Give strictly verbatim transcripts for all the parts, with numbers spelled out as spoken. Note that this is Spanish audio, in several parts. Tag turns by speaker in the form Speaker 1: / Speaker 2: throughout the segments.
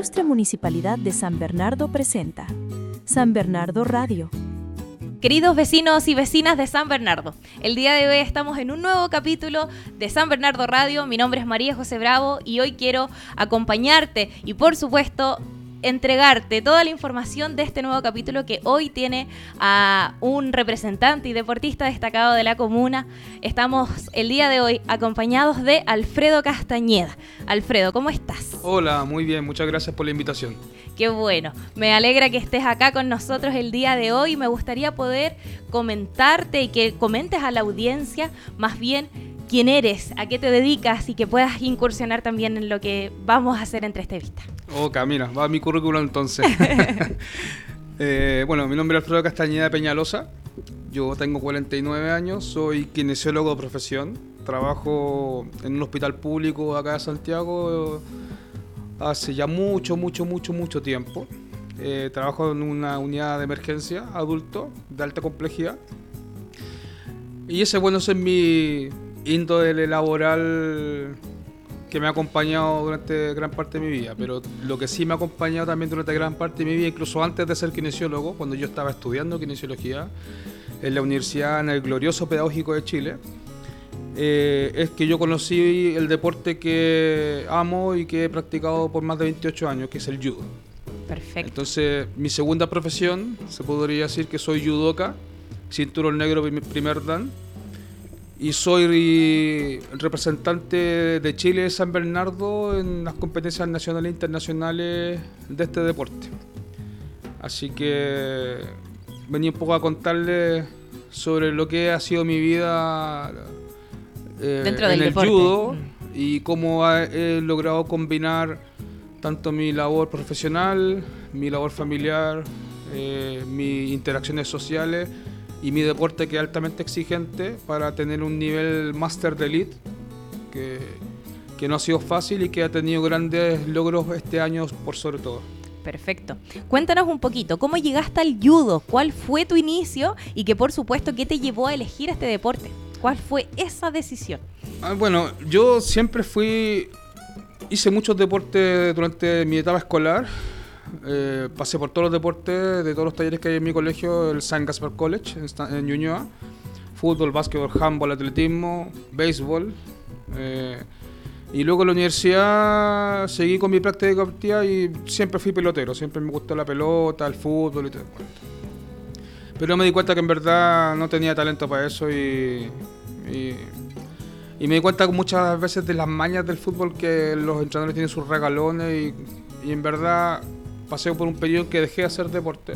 Speaker 1: Ilustre Municipalidad de San Bernardo presenta San Bernardo Radio.
Speaker 2: Queridos vecinos y vecinas de San Bernardo, el día de hoy estamos en un nuevo capítulo de San Bernardo Radio. Mi nombre es María José Bravo y hoy quiero acompañarte y por supuesto entregarte toda la información de este nuevo capítulo que hoy tiene a un representante y deportista destacado de la comuna. Estamos el día de hoy acompañados de Alfredo Castañeda. Alfredo, ¿cómo estás?
Speaker 3: Hola, muy bien, muchas gracias por la invitación.
Speaker 2: Qué bueno, me alegra que estés acá con nosotros el día de hoy. Me gustaría poder comentarte y que comentes a la audiencia más bien quién eres, a qué te dedicas y que puedas incursionar también en lo que vamos a hacer entre entrevista.
Speaker 3: Ok, mira, va mi currículum entonces. eh, bueno, mi nombre es Alfredo Castañeda Peñalosa, yo tengo cuarenta y nueve años, soy kinesiólogo de profesión, trabajo en un hospital público acá de Santiago hace ya mucho, mucho, mucho, mucho tiempo. Eh, trabajo en una unidad de emergencia adulto de alta complejidad y ese, bueno, ese es mi índole laboral que me ha acompañado durante gran parte de mi vida, pero lo que sí me ha acompañado también durante gran parte de mi vida, incluso antes de ser kinesiólogo, cuando yo estaba estudiando kinesiología en la Universidad, en el glorioso Pedagógico de Chile, eh, es que yo conocí el deporte que amo y que he practicado por más de veintiocho años, que es el judo.
Speaker 2: Perfecto.
Speaker 3: Entonces, mi segunda profesión, se podría decir que soy judoka, cinturón negro primer dan, y soy representante de Chile de San Bernardo en las competencias nacionales e internacionales de este deporte. Así que venía un poco a contarles sobre lo que ha sido mi vida eh,
Speaker 2: dentro del
Speaker 3: en el
Speaker 2: deporte.
Speaker 3: judo y cómo he logrado combinar tanto mi labor profesional, mi labor familiar, eh, mis interacciones sociales y mi deporte, que es altamente exigente, para tener un nivel máster de elite que, que no ha sido fácil y que ha tenido grandes logros este año por sobre todo.
Speaker 2: Perfecto. Cuéntanos un poquito, ¿cómo llegaste al judo? ¿Cuál fue tu inicio? Y que por supuesto, ¿qué te llevó a elegir este deporte? ¿Cuál fue esa decisión?
Speaker 3: Ah, bueno, yo siempre fui... Hice muchos deportes durante mi etapa escolar. Eh, pasé por todos los deportes de todos los talleres que hay en mi colegio, el San Gaspar College en, en Ñuñoa: fútbol, básquetbol, handball, atletismo, béisbol, eh, y luego en la universidad seguí con mi práctica deportiva y siempre fui pelotero, siempre me gustó la pelota, el fútbol y todo. Pero me di cuenta que en verdad no tenía talento para eso y, y, y me di cuenta muchas veces de las mañas del fútbol, que los entrenadores tienen sus regalones y, y en verdad pasé por un periodo que dejé de hacer deporte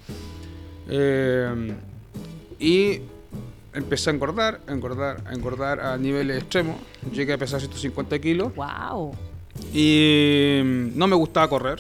Speaker 3: eh, y empecé a engordar, a engordar, a engordar a niveles extremos. Llegué a pesar ciento cincuenta kilos.
Speaker 2: ¡Wow!
Speaker 3: Y no me gustaba correr.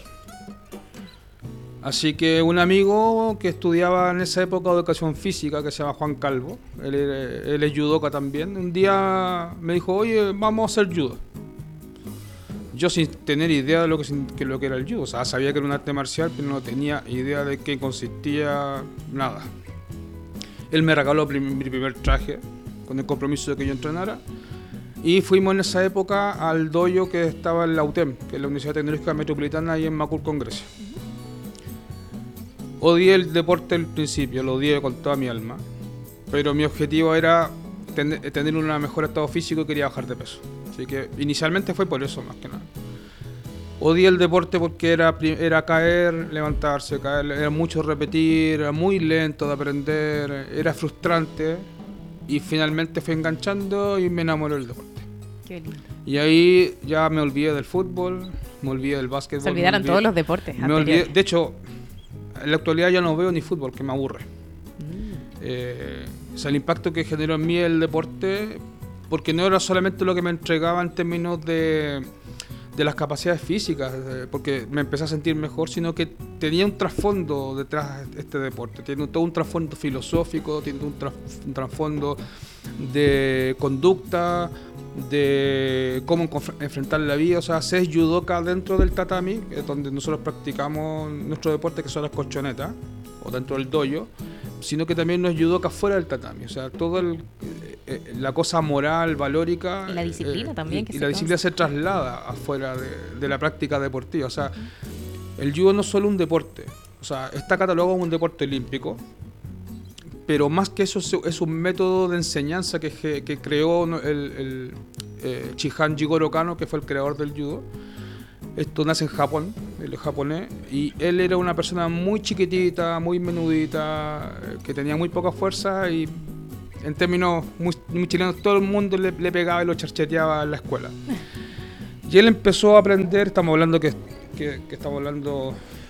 Speaker 3: Así que un amigo que estudiaba en esa época educación física, que se llama Juan Calvo, él, él es judoka también, un día me dijo: oye, vamos a hacer judo. Yo sin tener idea de lo que, que, lo que era el judo, o sea, sabía que era un arte marcial, pero no tenía idea de qué consistía, nada. Él me regaló prim- mi primer traje, con el compromiso de que yo entrenara, y fuimos en esa época al dojo que estaba en la U T E M, que es la Universidad Tecnológica Metropolitana, ahí en Macul, con Grecia. Odié el deporte al principio, lo odié con toda mi alma, pero mi objetivo era ten- tener un mejor estado físico y quería bajar de peso. Así que inicialmente fue por eso, más que nada. Odié el deporte porque era, era caer, levantarse, caer, era mucho repetir, era muy lento de aprender, era frustrante, y finalmente fui enganchando y me enamoré del deporte.
Speaker 2: Qué lindo.
Speaker 3: Y ahí ya me olvidé del fútbol, me olvidé del básquetbol.
Speaker 2: Se olvidaron
Speaker 3: olvidé,
Speaker 2: todos los deportes
Speaker 3: me olvidé,
Speaker 2: anteriores.
Speaker 3: de hecho, en la actualidad ya no veo ni fútbol, que me aburre. Mm. Eh, o sea, el impacto que generó en mí el deporte, porque no era solamente lo que me entregaba en términos de, de las capacidades físicas, eh, porque me empecé a sentir mejor, sino que tenía un trasfondo detrás de este deporte, tiene todo un trasfondo filosófico, tiene un, tra- un trasfondo de conducta, de cómo enf- enfrentar la vida. O sea, se es judoka dentro del tatami, que es donde nosotros practicamos nuestro deporte, que son las colchonetas, o dentro del dojo, sino que también no es judoka fuera del tatami. O sea, todo el, eh, la cosa moral, valórica,
Speaker 2: y la disciplina
Speaker 3: eh,
Speaker 2: también
Speaker 3: y,
Speaker 2: que
Speaker 3: y
Speaker 2: se
Speaker 3: la disciplina
Speaker 2: consta.
Speaker 3: se traslada afuera de, de la práctica deportiva. O sea, el judo no es solo un deporte, o sea, está catalogado como un deporte olímpico, pero más que eso es un método de enseñanza que, que creó el, el eh, Shihan Jigoro Kano, que fue el creador del judo. Esto nace en Japón, el japonés, y él era una persona muy chiquitita, muy menudita, que tenía muy poca fuerza y en términos muy, muy chilenos todo el mundo le, le pegaba y lo charcheteaba en la escuela. Y él empezó a aprender, estamos hablando que, que, que estamos hablando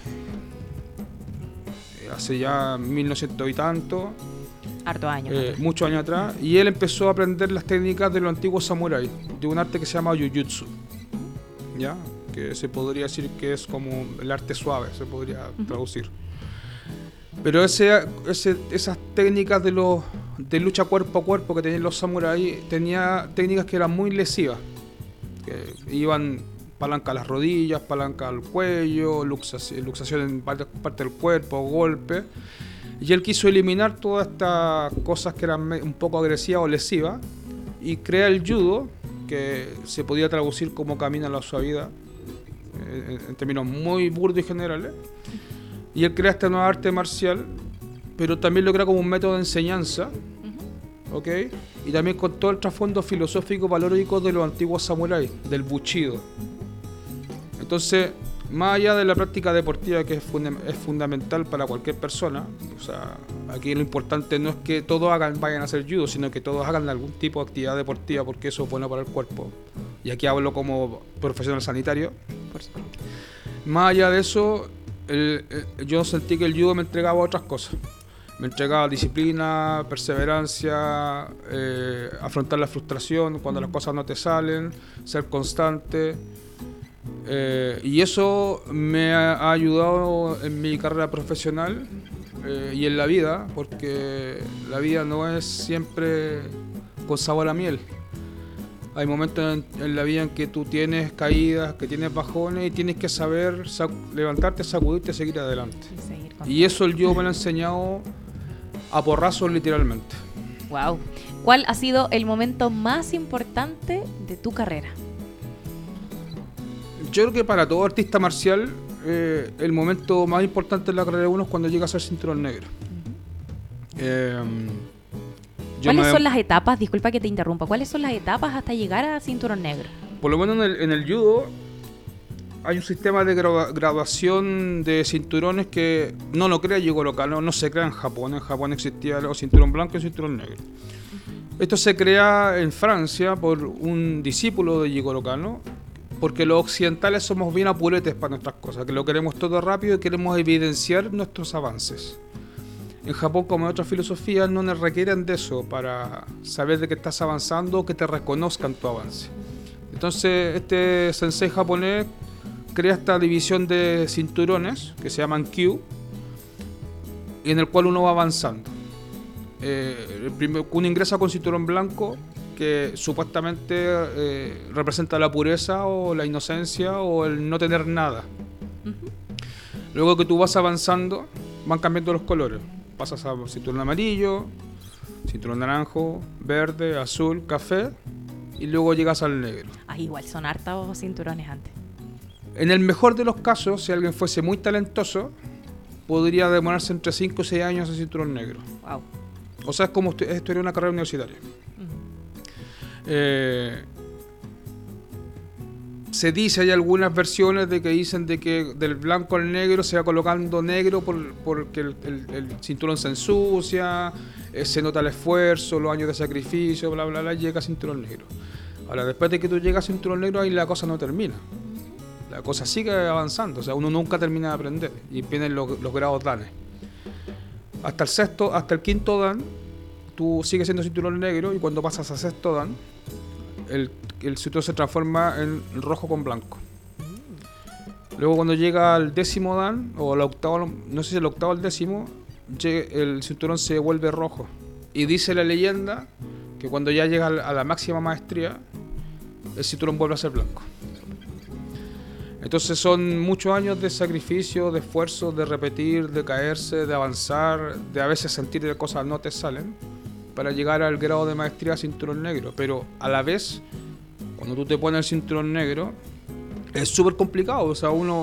Speaker 3: hace ya mil novecientos y tanto,
Speaker 2: harto años,
Speaker 3: eh, muchos años atrás, y él empezó a aprender las técnicas de los antiguos samuráis, de un arte que se llama Jujutsu, ¿ya? Que se podría decir que es como el arte suave, se podría uh-huh. traducir. Pero ese, ese, esas técnicas de, los, de lucha cuerpo a cuerpo que tenían los samuráis, tenía técnicas que eran muy lesivas, que iban palanca a las rodillas, palanca al cuello, luxación, luxación en parte, parte del cuerpo, golpe. Y él quiso eliminar todas estas cosas que eran un poco agresivas o lesivas y crea el judo, que se podía traducir como camino a la suavidad, en, en términos muy burdos y generales. Y él crea esta nueva arte marcial, pero también lo crea como un método de enseñanza, uh-huh. ¿ok? Y también con todo el trasfondo filosófico valórico de los antiguos samuráis, del Bushido. Entonces, más allá de la práctica deportiva, que es, funda- es fundamental para cualquier persona, o sea, aquí lo importante no es que todos hagan, vayan a hacer judo, sino que todos hagan algún tipo de actividad deportiva, porque eso es bueno para el cuerpo. Y aquí hablo como profesional sanitario. Más allá de eso, el, el, yo sentí que el judo me entregaba otras cosas. Me entregaba disciplina, perseverancia, eh, afrontar la frustración cuando las cosas no te salen, ser constante. Eh, y eso me ha ayudado en mi carrera profesional eh, y en la vida, porque la vida no es siempre con sabor a miel. Hay momentos en, en la vida en que tú tienes caídas, que tienes bajones y tienes que saber sac- levantarte, sacudirte y seguir adelante. Y, seguir y eso el judo me lo ha enseñado a porrazos, literalmente.
Speaker 2: Wow. ¿Cuál ha sido el momento más importante de tu carrera?
Speaker 3: Yo creo que para todo artista marcial eh, el momento más importante de la carrera de uno es cuando llega a ser cinturón negro. Uh-huh. Eh,
Speaker 2: ¿Cuáles
Speaker 3: me...
Speaker 2: son las etapas? Disculpa que te interrumpa. ¿Cuáles son las etapas hasta llegar a cinturón negro?
Speaker 3: Por lo menos en el, en el judo hay un sistema de gradu- graduación de cinturones que no lo crea Jigoro Kano, no se crea en Japón. En Japón existía el cinturón blanco y cinturón negro. Uh-huh. Esto se crea en Francia por un discípulo de Jigoro Kano, porque los occidentales somos bien apuretes para nuestras cosas, que lo queremos todo rápido y queremos evidenciar nuestros avances. En Japón, como en otras filosofías, no nos requieren de eso para saber de que estás avanzando o que te reconozcan tu avance. Entonces, este sensei japonés crea esta división de cinturones que se llaman Kyu, en el cual uno va avanzando. Eh, el primer, uno ingresa con cinturón blanco, que supuestamente eh, representa la pureza o la inocencia o el no tener nada. Uh-huh. Luego que tú vas avanzando, van cambiando los colores. Pasas a cinturón amarillo, cinturón naranjo, verde, azul, café, y luego llegas al negro.
Speaker 2: Ah, igual son hartos cinturones antes.
Speaker 3: En el mejor de los casos, si alguien fuese muy talentoso, podría demorarse entre cinco y seis años en cinturón negro.
Speaker 2: Wow.
Speaker 3: O sea, es como estudiar una carrera universitaria. Eh, se dice, hay algunas versiones de que dicen de que del blanco al negro se va colocando negro por, porque el, el, el cinturón se ensucia, eh, se nota el esfuerzo, los años de sacrificio, bla bla bla, llega a cinturón negro. Ahora, después de que tú llegas a cinturón negro, ahí la cosa no termina, la cosa sigue avanzando, o sea, uno nunca termina de aprender y vienen los, los grados danes. Hasta el sexto, hasta el quinto dan, tú sigues siendo cinturón negro, y cuando pasas a sexto dan, el, el cinturón se transforma en rojo con blanco. Luego cuando llega al décimo dan, o al octavo, no sé si el octavo o el décimo, el cinturón se vuelve rojo. Y dice la leyenda que cuando ya llega a la máxima maestría, el cinturón vuelve a ser blanco. Entonces son muchos años de sacrificio, de esfuerzo, de repetir, de caerse, de avanzar, de a veces sentir que cosas no te salen, para llegar al grado de maestría cinturón negro. Pero a la vez, cuando tú te pones el cinturón negro, es súper complicado. O sea, uno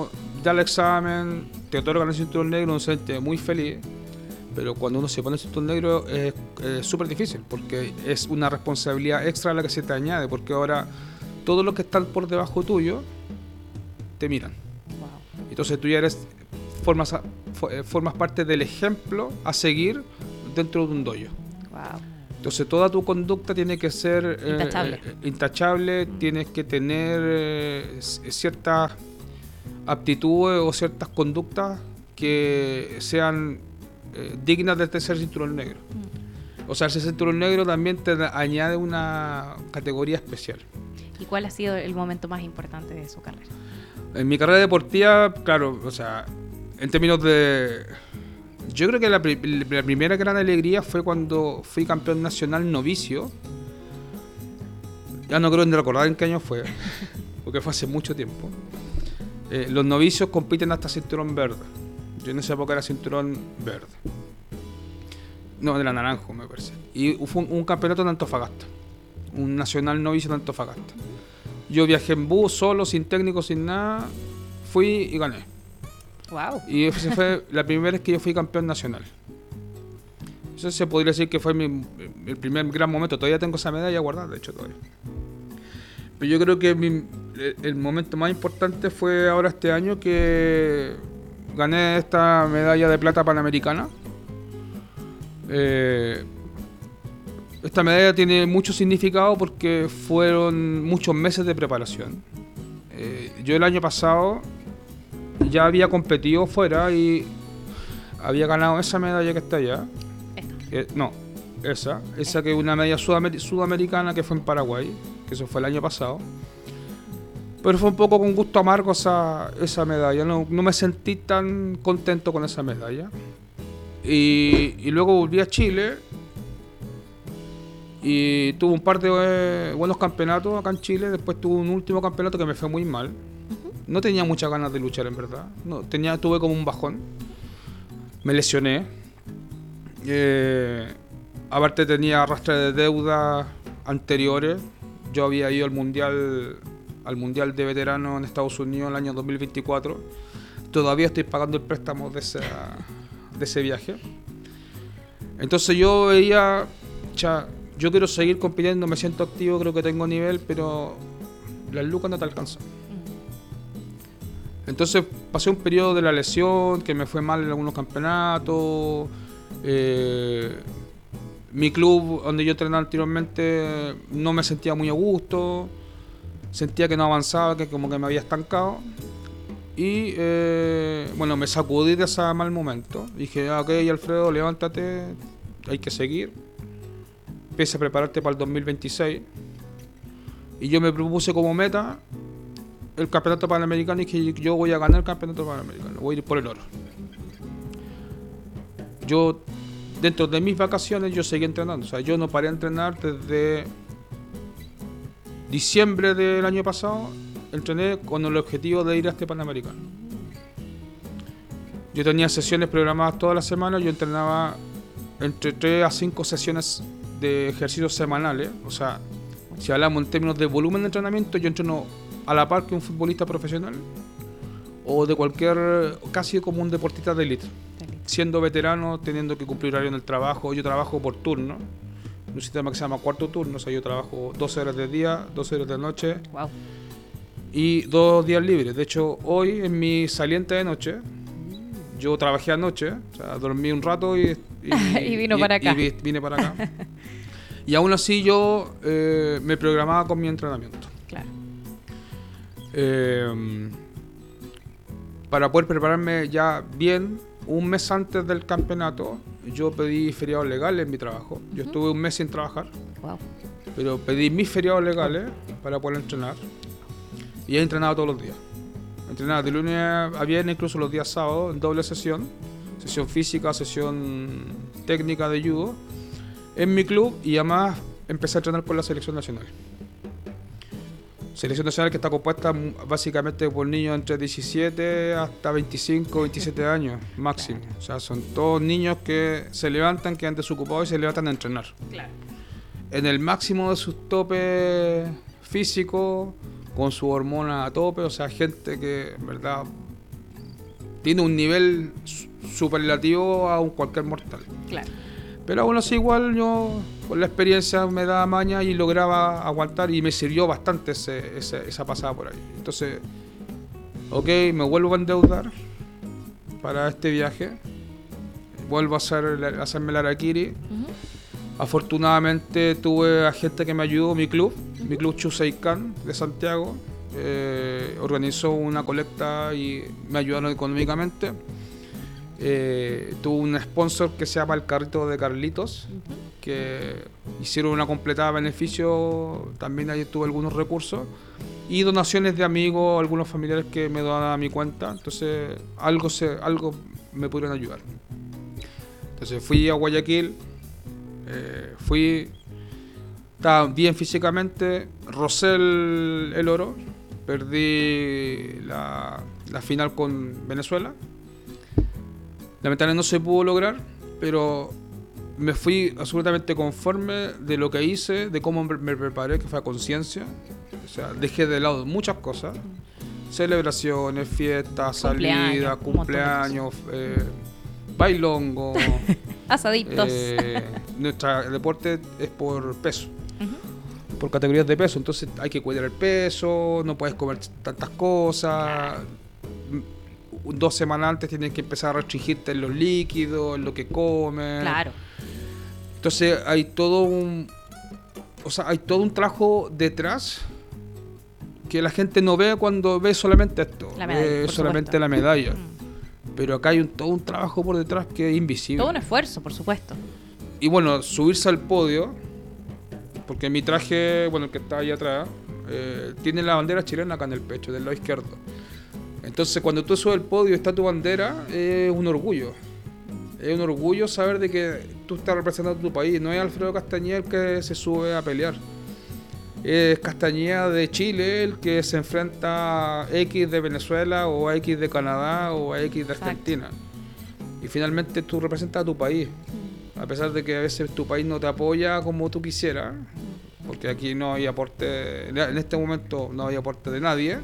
Speaker 3: da el examen, te otorgan el cinturón negro, uno se siente muy feliz, pero cuando uno se pone el cinturón negro es súper difícil, porque es una responsabilidad extra a la que se te añade, porque ahora todos los que están por debajo tuyo te miran. Wow. Entonces tú ya eres, formas, formas parte del ejemplo a seguir dentro de un dojo.
Speaker 2: Wow.
Speaker 3: Entonces toda tu conducta tiene que ser
Speaker 2: intachable,
Speaker 3: eh, intachable mm. tienes que tener eh, ciertas aptitudes o ciertas conductas que sean eh, dignas de ser cinturón negro. Mm. O sea, ese cinturón negro también te añade una categoría especial.
Speaker 2: ¿Y cuál ha sido el momento más importante de su carrera?
Speaker 3: En mi carrera deportiva, claro, o sea, en términos de... Yo creo que la, la primera gran alegría fue cuando fui campeón nacional novicio. Ya no creo ni recordar en qué año fue, porque fue hace mucho tiempo. Eh, los novicios compiten hasta cinturón verde. Yo en esa época era cinturón verde. No, de la naranjo me parece. Y fue un, un campeonato en Antofagasta. Un nacional novicio en Antofagasta. Yo viajé en bus, solo, sin técnico, sin nada. Fui y gané.
Speaker 2: Wow.
Speaker 3: Y esa fue la primera vez que yo fui campeón nacional. Eso se podría decir que fue mi, el primer gran momento. Todavía tengo esa medalla guardada, de hecho, todavía. Pero yo creo que mi, el momento más importante fue ahora este año que gané esta medalla de plata panamericana. Eh, esta medalla tiene mucho significado porque fueron muchos meses de preparación. Eh, yo el año pasado ya había competido fuera y había ganado esa medalla que está allá. Eh, no, esa. Esa que es una medalla sudamer- sudamericana que fue en Paraguay, que eso fue el año pasado. Pero fue un poco con gusto amargo esa, esa medalla. No, no me sentí tan contento con esa medalla. Y, y luego volví a Chile y tuve un par de eh, buenos campeonatos acá en Chile. Después tuve un último campeonato que me fue muy mal. No tenía muchas ganas de luchar, en verdad. No, tenía, tuve como un bajón. Me lesioné. Eh, aparte tenía arrastre de deudas anteriores. Yo había ido al mundial, al mundial de veteranos en Estados Unidos el año dos mil veinticuatro. Todavía estoy pagando el préstamo de, esa, de ese viaje. Entonces yo veía, cha, yo quiero seguir compitiendo, me siento activo, creo que tengo nivel, pero las lucas no te alcanzan. Entonces pasé un periodo de la lesión, que me fue mal en algunos campeonatos. Eh, mi club donde yo entrenaba anteriormente no me sentía muy a gusto. Sentía que no avanzaba, que como que me había estancado. Y eh, bueno, me sacudí de ese mal momento. Dije, ah, ok, Alfredo, levántate, hay que seguir. Empieza a prepararte para el dos mil veintiséis. Y yo me propuse como meta el campeonato panamericano y que yo voy a ganar el campeonato panamericano, voy a ir por el oro. Yo, dentro de mis vacaciones, yo seguí entrenando, o sea, yo no paré a entrenar desde diciembre del año pasado, entrené con el objetivo de ir a este panamericano. Yo tenía sesiones programadas toda la semana, yo entrenaba entre tres a cinco sesiones de ejercicios semanales, o sea, si hablamos en términos de volumen de entrenamiento, yo entreno a la par que un futbolista profesional o de cualquier, casi como un deportista de élite, siendo veterano, teniendo que cumplir horario en el trabajo. Yo trabajo por turno, un sistema que se llama cuarto turno, o sea, yo trabajo doce horas de día, doce horas de noche.
Speaker 2: Wow.
Speaker 3: Y dos días libres. De hecho, hoy en mi saliente de noche, yo trabajé anoche, o sea, dormí un rato y, y,
Speaker 2: y vino y, para acá.
Speaker 3: Y vine para acá. Y aún así yo eh, me programaba con mi entrenamiento.
Speaker 2: Claro.
Speaker 3: Eh, para poder prepararme ya bien, un mes antes del campeonato, yo pedí feriados legales en mi trabajo. Yo uh-huh. estuve un mes sin trabajar,
Speaker 2: wow.
Speaker 3: pero pedí mis feriados legales para poder entrenar. Y he entrenado todos los días. Entrenaba de lunes a viernes, incluso los días sábados, en doble sesión. Sesión física, sesión técnica de judo, en mi club, y además empecé a entrenar por la selección nacional. Selección nacional que está compuesta básicamente por niños entre diecisiete hasta veinticinco, veintisiete años máximo. Claro. O sea, son todos niños que se levantan, quedan desocupados y se levantan a entrenar.
Speaker 2: Claro.
Speaker 3: En el máximo de sus topes físicos, con su hormona a tope, o sea, gente que en verdad tiene un nivel superlativo a un cualquier mortal.
Speaker 2: Claro.
Speaker 3: Pero aún así igual yo con la experiencia me daba maña y lograba aguantar y me sirvió bastante ese, ese, esa pasada por ahí. Entonces, ok, me vuelvo a endeudar para este viaje, vuelvo a, hacer, a hacerme el harakiri. Uh-huh. Afortunadamente tuve a gente que me ayudó, mi club, uh-huh. mi club Chuseikan de Santiago, eh, organizó una colecta y me ayudaron económicamente. Eh, tuve un sponsor que se llama El Carrito de Carlitos, uh-huh. que hicieron una completada beneficio, también ahí tuve algunos recursos y donaciones de amigos, algunos familiares que me donaron a mi cuenta, entonces algo, se, algo me pudieron ayudar. Entonces fui a Guayaquil, eh, fui, estaba bien físicamente, rocé el, el oro, perdí la, la final con Venezuela. Lamentablemente no se pudo lograr, pero me fui absolutamente conforme de lo que hice, de cómo me preparé, que fue a conciencia. O sea, dejé de lado muchas cosas. Celebraciones, fiestas, salidas, cumpleaños, eh, bailongo.
Speaker 2: Asaditos.
Speaker 3: Eh, nuestro deporte es por peso. Uh-huh. Por categorías de peso. Entonces hay que cuidar el peso, no puedes comer tantas cosas. Dos semanas antes tienes que empezar a restringirte en los líquidos, en lo que comes.
Speaker 2: Claro.
Speaker 3: Entonces hay todo un, o sea, hay todo un trabajo detrás que la gente no ve cuando ve solamente esto,
Speaker 2: la medalla,
Speaker 3: ve solamente supuesto. La medalla. Mm. Pero acá hay un, todo un trabajo por detrás que es invisible.
Speaker 2: Todo un esfuerzo, por supuesto.
Speaker 3: Y bueno, subirse al podio, porque mi traje, bueno, el que está ahí atrás, eh, tiene la bandera chilena acá en el pecho, del lado izquierdo. Entonces, cuando tú subes al podio y está tu bandera, es un orgullo. Es un orgullo saber de que tú estás representando a tu país. No es Alfredo Castañeda el que se sube a pelear. Es Castañeda de Chile el que se enfrenta a X de Venezuela, o a X de Canadá, o a X de Argentina. Exacto. Y finalmente tú representas a tu país. A pesar de que a veces tu país no te apoya como tú quisieras, porque aquí no hay aporte, en este momento no hay aporte de nadie.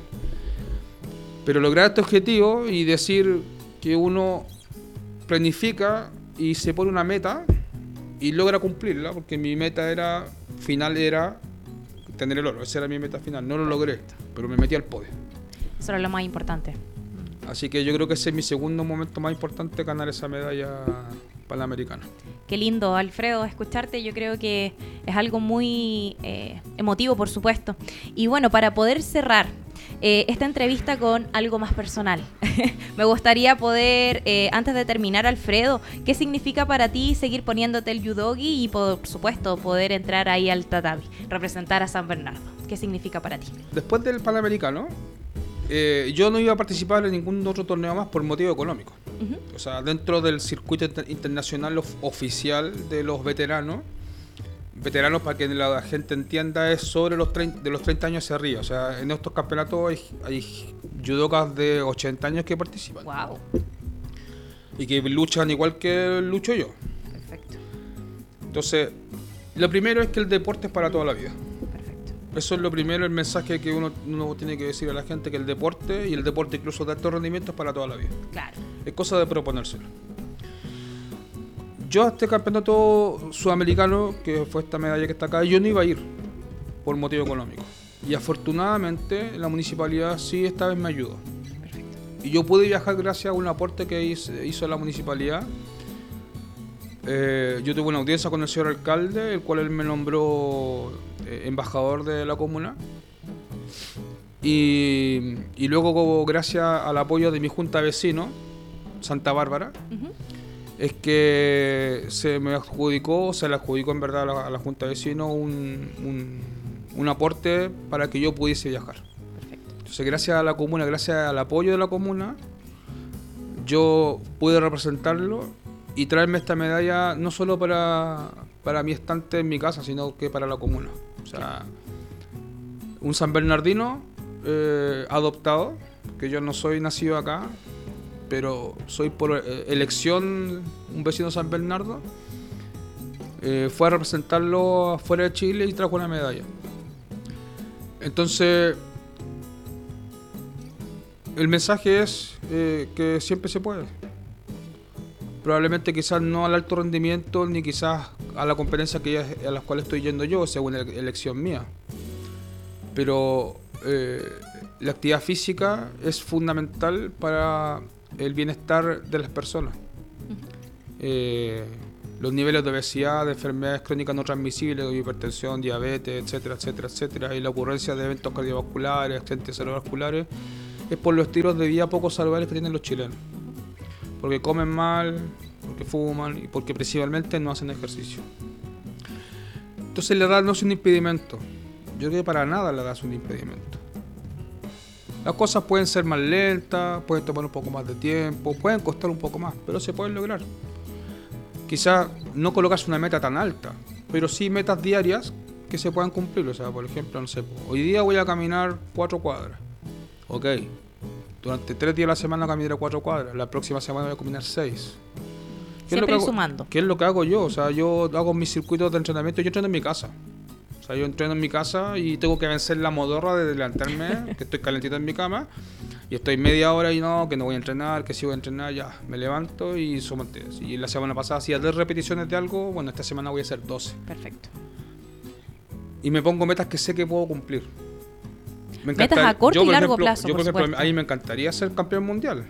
Speaker 3: Pero lograr este objetivo y decir que uno planifica y se pone una meta y logra cumplirla, porque mi meta era final era tener el oro, esa era mi meta final. No lo logré, pero me metí al podio.
Speaker 2: Eso era lo más importante.
Speaker 3: Así que yo creo que ese es mi segundo momento más importante, ganar esa medalla panamericana.
Speaker 2: Qué lindo, Alfredo, escucharte. Yo creo que es algo muy eh, emotivo, por supuesto. Y bueno, para poder cerrar eh, esta entrevista con algo más personal, me gustaría poder, eh, antes de terminar, Alfredo, ¿qué significa para ti seguir poniéndote el judogi y, por supuesto, poder entrar ahí al tatami, representar a San Bernardo? ¿Qué significa para ti?
Speaker 3: Después del Panamericano, eh, yo no iba a participar en ningún otro torneo más por motivo económico. Uh-huh. O sea, dentro del circuito internacional of- oficial de los veteranos, veteranos para que la gente entienda, es sobre los treinta, de los treinta años hacia arriba. O sea, en estos campeonatos hay, hay judokas de ochenta años que participan.
Speaker 2: Wow.
Speaker 3: Y que luchan igual que lucho yo.
Speaker 2: Perfecto.
Speaker 3: Entonces, lo primero es que el deporte es para toda la vida.
Speaker 2: Perfecto.
Speaker 3: Eso es lo primero, el mensaje que uno, uno tiene que decir a la gente, que el deporte, y el deporte incluso de alto rendimiento, es para toda la vida.
Speaker 2: Claro.
Speaker 3: Es cosa de proponérselo. Yo a este campeonato sudamericano, que fue esta medalla que está acá, yo no iba a ir por motivo económico. Y afortunadamente la municipalidad sí esta vez me ayudó.
Speaker 2: Perfecto.
Speaker 3: Y yo pude viajar gracias a un aporte que hizo la municipalidad. Eh, yo tuve una audiencia con el señor alcalde, el cual él me nombró eh, embajador de la comuna. Y, y luego, gracias al apoyo de mi junta de vecinos, Santa Bárbara, uh-huh. es que se me adjudicó, se le adjudicó en verdad a la, a la junta de vecinos un, un, un aporte para que yo pudiese viajar.
Speaker 2: Perfecto.
Speaker 3: Entonces, gracias a la comuna, gracias al apoyo de la comuna, yo pude representarlo y traerme esta medalla no solo para, para mi estante en mi casa, sino que para la comuna. O sea, un San Bernardino eh, adoptado, que yo no soy nacido acá, pero soy por eh, elección un vecino de San Bernardo, eh, fue a representarlo afuera de Chile y trajo una medalla. Entonces, el mensaje es eh, que siempre se puede. Probablemente quizás no al alto rendimiento ni quizás a la competencia que ya, a las cuales estoy yendo yo, según la elección mía. Pero eh, la actividad física es fundamental para el bienestar de las personas. Eh, los niveles de obesidad, de enfermedades crónicas no transmisibles, de hipertensión, diabetes, etcétera, etcétera, etcétera, y la ocurrencia de eventos cardiovasculares, accidentes cerebrovasculares, es por los estilos de vida poco saludables que tienen los chilenos. Porque comen mal, porque fuman y porque principalmente no hacen ejercicio. Entonces la edad no es un impedimento. Yo creo que para nada la edad es un impedimento. Las cosas pueden ser más lentas, pueden tomar un poco más de tiempo, pueden costar un poco más, pero se pueden lograr. Quizás no colocas una meta tan alta, pero sí metas diarias que se puedan cumplir. O sea, por ejemplo, no sé, hoy día voy a caminar cuatro cuadras. Ok. Durante tres días a la semana caminaré cuatro cuadras. La próxima semana voy a caminar seis.
Speaker 2: Siempre ir sumando.
Speaker 3: ¿Qué es lo que hago yo? O sea, yo hago mis circuitos de entrenamiento. Yo entreno en mi casa. O sea, yo entreno en mi casa y tengo que vencer la modorra de levantarme, que estoy calentito en mi cama. Y estoy media hora y no, que no voy a entrenar, que sí voy a entrenar, ya. Me levanto y sumo tres. Y la semana pasada hacía tres repeticiones de algo. Bueno, esta semana voy a hacer doce.
Speaker 2: Perfecto.
Speaker 3: Y me pongo metas que sé que puedo cumplir. Me
Speaker 2: metas a corto
Speaker 3: yo,
Speaker 2: y largo
Speaker 3: ejemplo,
Speaker 2: plazo,
Speaker 3: yo, por,
Speaker 2: por
Speaker 3: ejemplo, a mí me encantaría ser campeón mundial.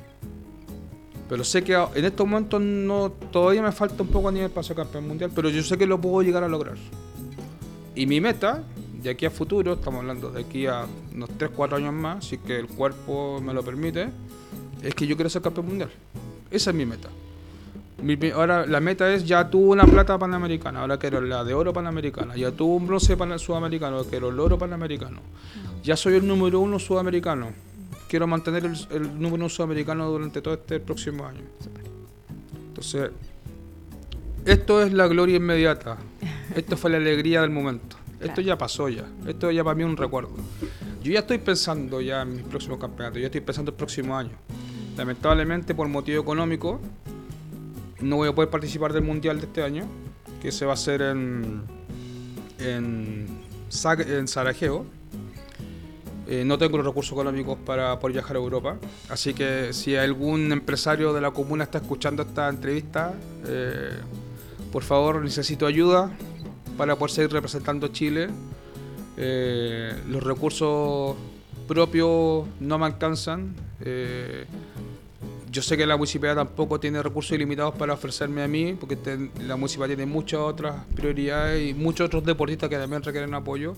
Speaker 3: Pero sé que en estos momentos no, todavía me falta un poco a nivel para ser campeón mundial, pero yo sé que lo puedo llegar a lograr. Y mi meta, de aquí a futuro, estamos hablando de aquí a unos tres cuatro años más, si que el cuerpo me lo permite, es que yo quiero ser campeón mundial. Esa es mi meta. Mi, ahora la meta es, ya tuve una plata panamericana, ahora quiero la de oro panamericana, ya tuve un bronce pan, sudamericano, ahora quiero el oro panamericano, ya soy el número uno sudamericano, quiero mantener el, el número uno sudamericano durante todo este próximo año. Entonces, esto es la gloria inmediata, esto fue la alegría del momento, esto claro. Ya pasó ya, esto ya para mí es un recuerdo. Yo ya estoy pensando ya en mis próximos campeonatos, ya estoy pensando el próximo año. Lamentablemente por motivo económico no voy a poder participar del mundial de este año, que se va a hacer en en, en Sarajevo. Eh, no tengo los recursos económicos para poder viajar a Europa, así que si algún empresario de la comuna está escuchando esta entrevista, eh, por favor, necesito ayuda para poder seguir representando a Chile. Eh, los recursos propios no me alcanzan. Eh, Yo sé que la municipalidad tampoco tiene recursos ilimitados para ofrecerme a mí, porque ten, la municipalidad tiene muchas otras prioridades y muchos otros deportistas que también requieren apoyo.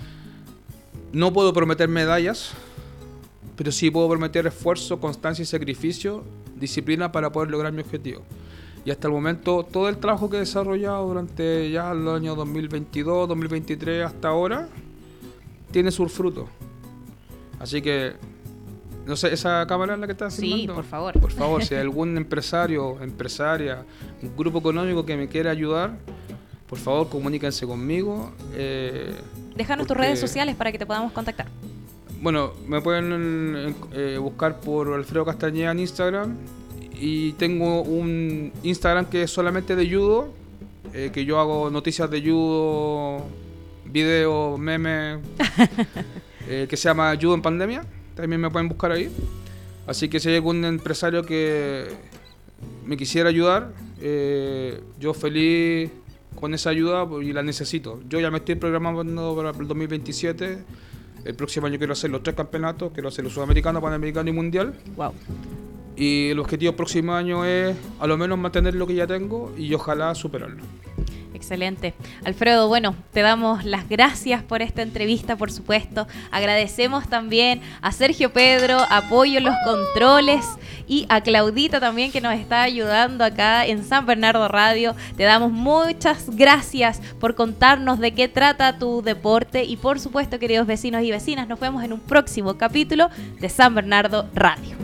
Speaker 3: No puedo prometer medallas, pero sí puedo prometer esfuerzo, constancia y sacrificio, disciplina para poder lograr mi objetivo. Y hasta el momento, todo el trabajo que he desarrollado durante ya los años dos mil veintidós, dos mil veintitrés hasta ahora, tiene sus frutos. Así que... No sé, ¿esa cámara es la que está filmando?
Speaker 2: Sí, por favor.
Speaker 3: Por favor, si hay algún empresario, empresaria, un grupo económico que me quiera ayudar, por favor, comuníquense conmigo. Eh,
Speaker 2: Déjanos
Speaker 3: porque,
Speaker 2: tus redes sociales para que te podamos contactar.
Speaker 3: Bueno, me pueden eh, buscar por Alfredo Castañeda en Instagram. Y tengo un Instagram que es solamente de judo, eh, que yo hago noticias de judo, videos, memes, eh, que se llama Judo en Pandemia. También me pueden buscar ahí. Así que si hay algún empresario que me quisiera ayudar, eh, yo feliz con esa ayuda y la necesito. Yo ya me estoy programando para el dos mil veintisiete. El próximo año quiero hacer los tres campeonatos, quiero hacer los sudamericano, panamericano y mundial.
Speaker 2: Wow.
Speaker 3: Y el objetivo próximo año es a lo menos mantener lo que ya tengo y ojalá superarlo.
Speaker 2: Excelente. Alfredo, bueno, te damos las gracias por esta entrevista, por supuesto. Agradecemos también a Sergio Pedro, apoyo en los controles, y a Claudita también, que nos está ayudando acá en San Bernardo Radio. Te damos muchas gracias por contarnos de qué trata tu deporte y, por supuesto, queridos vecinos y vecinas, nos vemos en un próximo capítulo de San Bernardo Radio.